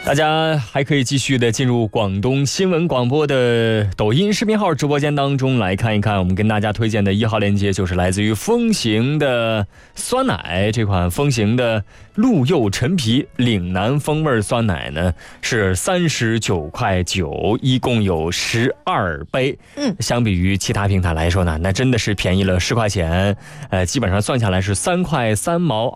大家还可以继续的进入广东新闻广播的抖音视频号直播间当中来看一看，我们跟大家推荐的1号链接就是来自于风行的酸奶，这款风行的鹿柚陈皮岭南风味酸奶呢是39.9块，一共有12杯。相比于其他平台来说呢，那真的是便宜了10块钱，基本上算下来是3块3毛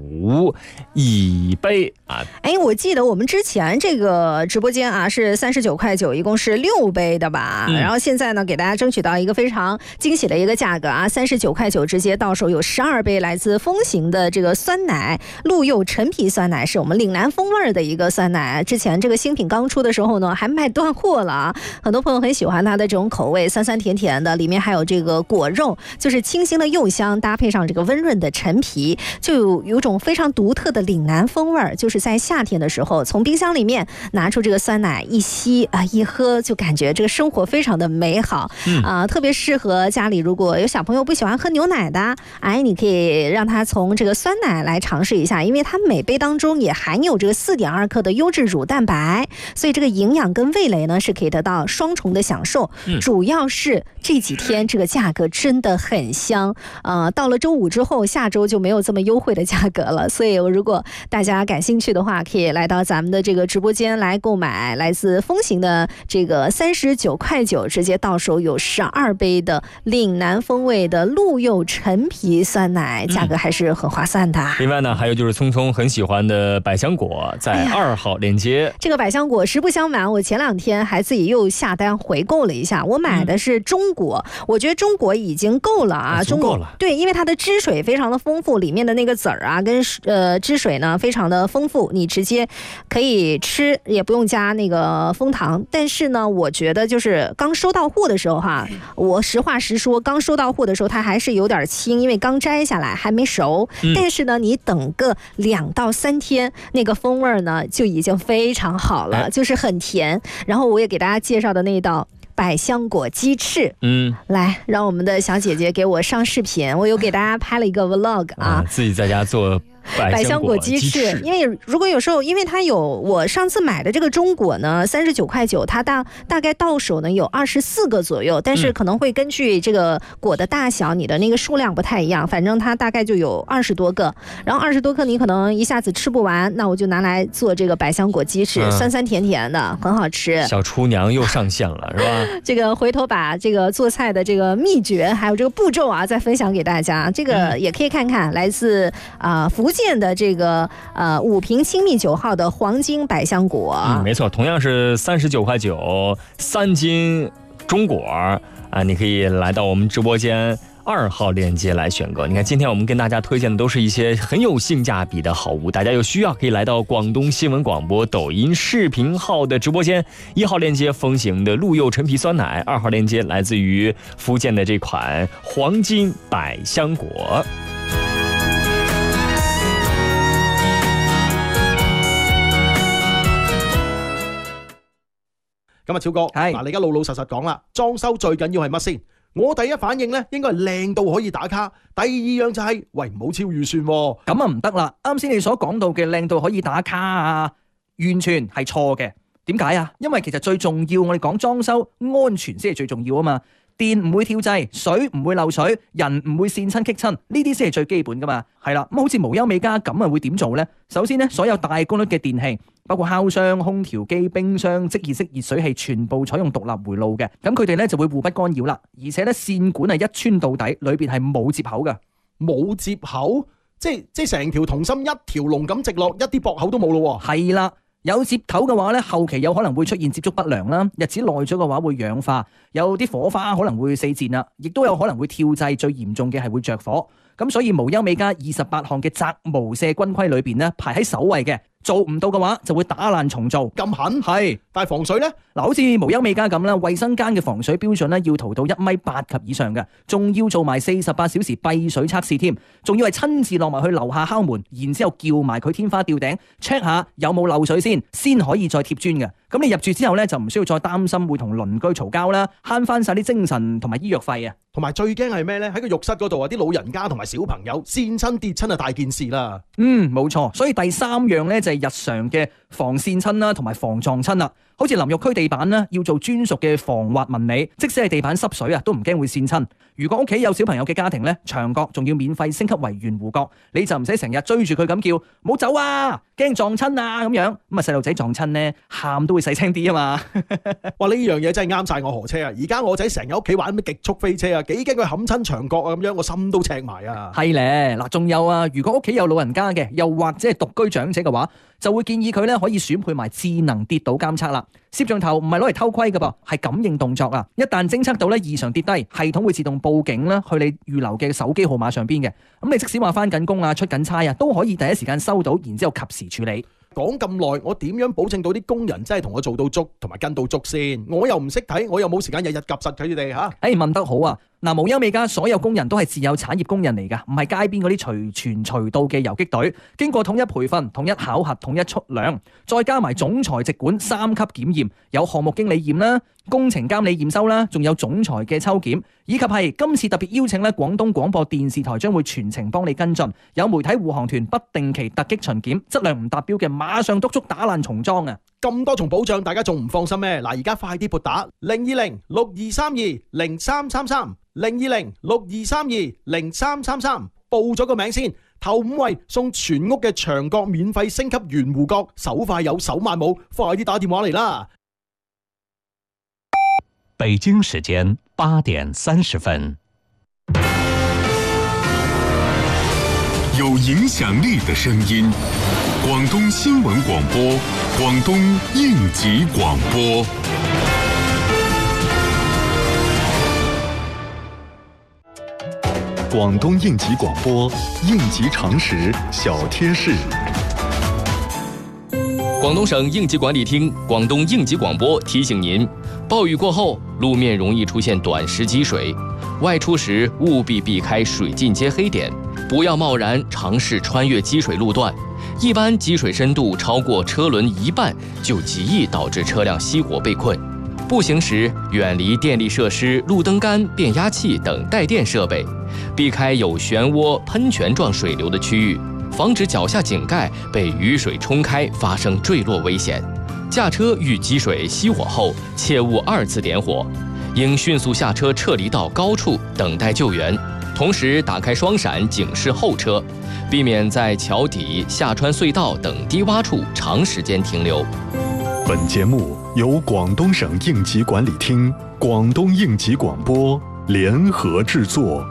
25一杯啊。 我记得我们之前这个直播间啊是39.9块，一共是6杯的吧？然后现在呢，给大家争取到一个非常惊喜的一个价格啊，39.9块直接到手有12杯来自风行的这个酸奶鹿柚陈皮酸奶，是我们岭南风味的一个酸奶。之前这个新品刚出的时候呢，还卖断货了啊，很多朋友很喜欢它的这种口味，酸酸甜甜的，里面还有这个果肉，就是清新的柚香，搭配上这个温润的陈皮，就有种非常独特的岭南风味。就是在夏天的时候，从冰箱里面拿出这个酸奶一吸啊一喝，就感觉这个生活非常的美好特别适合家里如果有小朋友不喜欢喝牛奶的，你可以让他从这个酸奶来尝试一下，因为它每杯当中也含有这个4.2克的优质乳蛋白，所以这个营养跟味蕾呢是可以得到双重的享受。主要是这几天这个价格真的很香到了周五之后，下周就没有这么优惠的价格了，所以如果大家感兴趣的话，可以来到咱们的这个直播间来购买来自风行的这个39.9块，直接到手有12杯的岭南风味的鹿柚陈皮酸奶，价格还是很划算的。 另外呢，还有就是聪聪很喜欢的百香果，在2号链接。 这个百香果实不相瞒，我前2天还自己又下单回购了一下，我买的是中果，我觉得中果已经够了啊， 足够了。 对，因为它的汁水非常的丰富，里面的那个籽儿啊跟汁水呢非常的丰富，你直接可以吃，也不用加那个枫糖。但是呢，我觉得就是刚收到货的时候我实话实说，刚收到货的时候它还是有点轻，因为刚摘下来还没熟。但是呢，你等个2到3天，那个风味呢就已经非常好了，就是很甜。然后我也给大家介绍的那一道百香果鸡翅，来让我们的小姐姐给我上视频，我有给大家拍了一个 vlog 自己在家做百香果鸡翅。 因为如果有时候，因为它有我上次买的这个中果呢39.9块，它大概到手呢有24个左右，但是可能会根据这个果的大小，你的那个数量不太一样，反正它大概就有20多个，然后20多克你可能一下子吃不完，那我就拿来做这个百香果鸡翅，酸酸甜甜的，很好吃。 小厨娘又上线了是吧？ 这个回头把这个做菜的这个秘诀还有这个步骤再分享给大家，这个也可以看看，来自福建的这个5瓶亲密9号的黄金百香果。 没错，同样是39.9块3斤中果你可以来到我们直播间2号链接来选购。你看，今天我们跟大家推荐的都是一些很有性价比的好物，大家有需要可以来到广东新闻广播抖音视频号的直播间。1号链接风行的鹿柚陈皮酸奶，2号链接来自于福建的这款黄金百香果。 咁啊，超哥，嗱，你而家老老實實講啦，裝修最緊要係乜先？我第一反應咧，應該係靚到可以打卡。第二樣就係，喂，唔好超預算喎。 咁啊唔得啦，啱先你所講到嘅靚到可以打卡完全係錯嘅。點解啊？因為其實最重要，我哋講裝修安全先係最重要啊嘛。電唔會跳掣，水唔會漏水，人唔會跣親棘親，呢啲先係最基本噶嘛。係啦，咁好似無憂美家咁會點做呢？首先呢，所有大功率嘅電器，包括烤箱、空調機、冰箱、即熱式熱水器，全部採用獨立回路嘅，咁佢哋呢就會互不干擾啦。而且呢，線管係一穿到底，裏邊係冇接口嘅。 冇接口？即係成條銅芯一條龍咁直落，一啲駁口都冇咯喎。 係啦。有接口嘅話咧，後期有可能會出現接觸不良啦，日子耐咗嘅話會氧化，有啲火花可能會四濺啦，亦都有可能會跳掣，最嚴重嘅係會着火。咁所以無憂美家28項嘅責無赦軍規裏邊咧，排喺首位嘅。做唔到嘅話就會打爛重做。 咁狠？ 係。 但係防水呢？ 嗱，好似無憂美家咁啦，衛生間嘅防水標準咧要塗到1.8米及以上嘅，仲要做埋48小時閉水測試添，仲要係親自落埋去樓下敲門，然之後叫埋佢天花吊頂 check 下有冇漏水先可以再貼磚嘅。 咁你入住之後咧，就唔需要再擔心會同鄰居嘈交啦，慳翻晒啲精神同埋醫藥費啊！ 同埋最驚係咩呢？喺個浴室嗰度啊，啲老人家同埋小朋友跣親跌親啊，大件事啦。 冇錯。所以第三樣咧就係日常嘅防跣親啦，同埋防撞親啦。好似淋浴區地板啦，要做專屬嘅防滑紋理，即使係地板濕水啊，都唔驚會跣親。如果屋企有小朋友嘅家庭咧，牆角仲要免費升級為圓弧角，你就唔使成日追住佢咁叫，唔好走啊，驚撞親啊咁樣。咁啊細路仔撞親咧，喊都會細聲啲啊嘛。 哇！呢樣嘢真係啱晒我何車啊！而家我仔成日屋企玩咩極速飛車啊，幾驚佢冚親牆角啊咁樣，我心都赤埋啊。 係咧，嗱，仲有啊，如果屋企有老人家嘅，又或者係獨居長者嘅話，就會建議佢咧可以選配埋智能跌倒監測啦。攝像頭唔係攞嚟偷窺㗎噃，係感應動作啊！一旦偵測到咧異常跌低，系統會自動報警啦，去你預留嘅手機號碼上邊嘅。咁你即使話返緊工啊、出緊差啊，都可以第一時間收到，然之後及時處理。 講咁耐，我點樣保證到啲工人真係同我做到足，同埋跟到足先？我又唔識睇，我又冇時間日日夾實佢哋嚇。 問得好啊！嗱，無憂美家所有工人都係自有產業工人嚟㗎，唔係街邊嗰啲隨傳隨到嘅游擊隊，經過統一培訓、統一考核、統一出糧，再加埋總裁直管3級檢驗，有項目經理驗啦、工程監理驗收啦，仲有總裁嘅抽檢，以及係今次特別邀請咧廣東廣播電視台將會全程幫你跟進，有媒體護航團不定期突擊巡檢，質量唔達標嘅馬上督促打爛重裝啊！ 咁多重保障，大家仲唔放心咩？嗱，而家快啲撥打02062320333。02062320333，報咗個名先，頭5位送全屋嘅牆角免費升級圓弧角，手快有手慢冇，快啲打電話嚟啦！ 北京時間8點30分。 有影響力的聲音，廣東新聞廣播，廣東應急廣播。 廣東應急廣播，應急常識小貼士。 廣東省應急管理廳、廣東應急廣播提醒您：暴雨過後，路面容易出現短時積水，外出時務必避開水浸街黑點，不要貿然嘗試穿越積水路段。一般積水深度超過車輪一半，就極易導致車輛熄火被困。步行時遠離電力設施、路燈桿、變壓器等帶電設備，避開有漩渦、噴泉狀水流的區域，防止腳下井蓋被雨水沖開，發生墜落危險。駕車遇積水熄火後，切勿2次點火，應迅速下車撤離到高處等待救援，同時打開雙閃警示後車，避免在橋底、下穿隧道等低洼處長時間停留。 本節目由廣東省應急管理廳、廣東應急廣播聯合製作。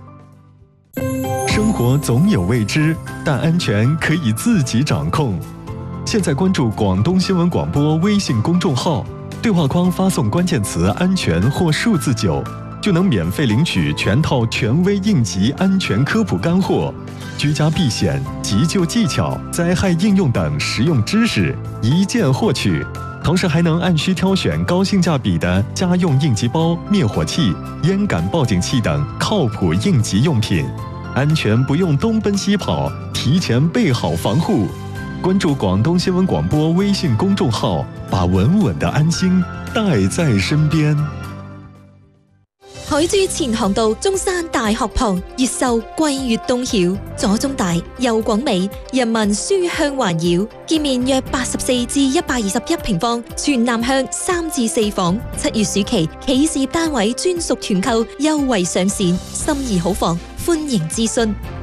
生活總有未知，但安全可以自己掌控。現在關注廣東新聞廣播微信公眾號，對話框發送關鍵詞安全或數字9，就能免費領取全套權威應急安全科普乾貨，居家避險、急救技巧、災害應用等實用知識一鍵獲取，同時還能按需挑選高性價比的家用應急包、滅火器、煙感報警器等靠譜應急用品，安全不用東奔西跑，提前備好防護。關注廣東新聞廣播微信公眾號，把穩穩的安心帶在身邊。 海珠前航道中山大學旁，越秀桂越東曉，左中大右廣美，人民書香環繞，建面約84至121平方，全南向3至4房。7月暑期企事業單位專屬團購優惠上線，心儀好房歡迎諮詢。